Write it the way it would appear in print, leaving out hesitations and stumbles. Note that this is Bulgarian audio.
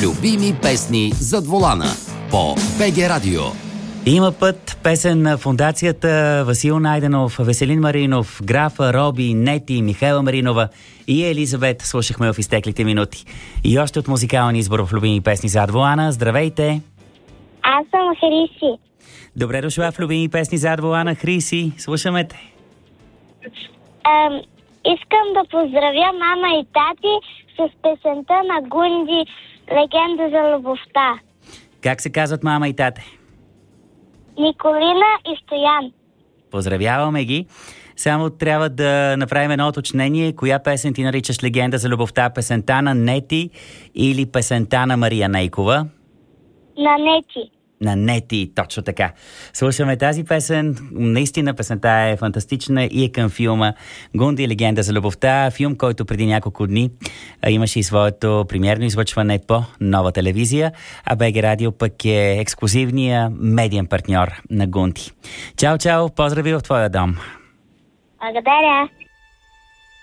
Любими песни зад волана по БГ Радио. Има път, песен на фондацията Васил Найденов, Веселин Маринов, графа Роби, Нети, Михайла Маринова и Елизабет слушахме в изтеклите минути. И още от музикалния избор в любими песни зад волана. Здравейте! Аз съм Хриси. Добре дошла в любими песни зад волана, Хриси. Слушаме те. Искам да поздравя мама и тати с песента на Гунди "Легенда за любовта". Как се казват мама и тате? Николина и Стоян. Поздравяваме ги. Само трябва да направим едно уточнение. Коя песен ти наричаш "Легенда за любовта"? Песента на Нети или песента на Мария Нейкова? На Нети. На Нети, точно така. Слушаме тази песен. Наистина песента е фантастична и е към филма Гунди, "Легенда за любовта", филм, който преди няколко дни имаше и своето премиерно излъчване по Нова телевизия, а БГ Радио пък е ексклузивния медиен партньор на Гунди. Чао, чао, поздрави в твоя дом. Благодаря.